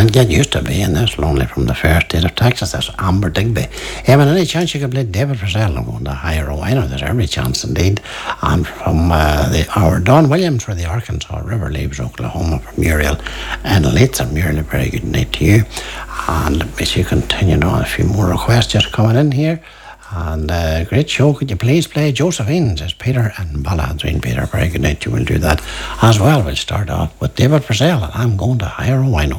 can't get used to being this lonely from the fair state of Texas. That's Amber Digby. Any chance you could play David Purcell? I'm going to hire a wino. There's every chance indeed. And from our Don Williams for the Arkansas River leaves Oklahoma for Muriel and Leitzer. Muriel, a very good night to you. And let me see, continuing on, a few more requests just coming in here. And great show. Could you please play Josephine, says Peter and Balladrine. Peter, very good night. You will do that as well. We'll start off with David Purcell and I'm going to hire a wino.